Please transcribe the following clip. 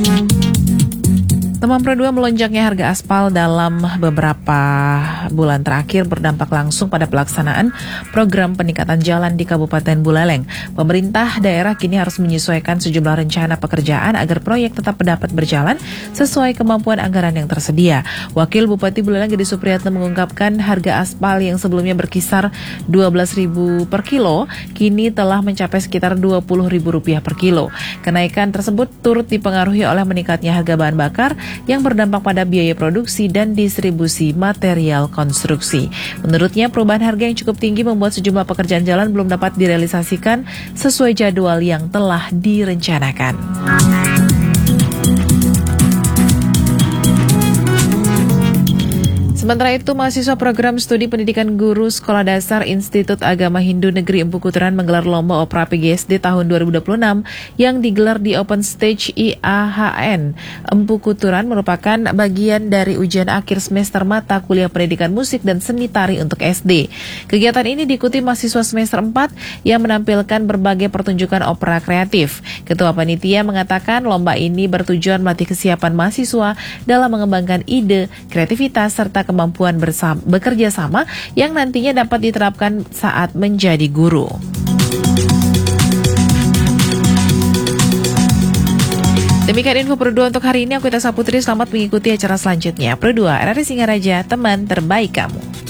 Teman Pro 2, melonjaknya harga aspal dalam beberapa bulan terakhir berdampak langsung pada pelaksanaan program peningkatan jalan di Kabupaten Buleleng. Pemerintah daerah kini harus menyesuaikan sejumlah rencana pekerjaan agar proyek tetap dapat berjalan sesuai kemampuan anggaran yang tersedia. Wakil Bupati Buleleng Gede Supriyatna mengungkapkan harga aspal yang sebelumnya berkisar Rp12.000 per kilo kini telah mencapai sekitar Rp20.000 per kilo. Kenaikan tersebut turut dipengaruhi oleh meningkatnya harga bahan bakar yang berdampak pada biaya produksi dan distribusi material konstruksi. Menurutnya, perubahan harga yang cukup tinggi membuat sejumlah pekerjaan jalan belum dapat direalisasikan sesuai jadwal yang telah direncanakan. Sementara itu, mahasiswa program studi pendidikan guru Sekolah Dasar Institut Agama Hindu Negeri Empu Kuturan menggelar lomba opera PGSD tahun 2026 yang digelar di Open Stage IAHN. Empu Kuturan merupakan bagian dari ujian akhir semester mata kuliah pendidikan musik dan seni tari untuk SD. Kegiatan ini diikuti mahasiswa semester 4 yang menampilkan berbagai pertunjukan opera kreatif. Ketua Panitia mengatakan lomba ini bertujuan melatih kesiapan mahasiswa dalam mengembangkan ide, kreativitas, serta kemampuan bekerja sama yang nantinya dapat diterapkan saat menjadi guru. Demikian info Pro 2 untuk hari ini. Aku Tessa Putri, selamat mengikuti acara selanjutnya. Pro 2, RRI Singaraja, teman terbaik kamu.